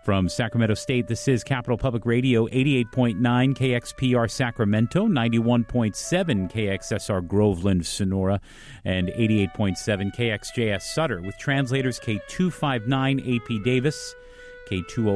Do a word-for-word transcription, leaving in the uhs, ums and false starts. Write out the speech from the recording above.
From Sacramento State, this is Capital Public Radio, eighty-eight point nine K X P R Sacramento, ninety-one point seven K X S R Groveland, Sonora, and eighty-eight point seven K X J S Sutter, with translators K two fifty-nine A P Davis, K two oh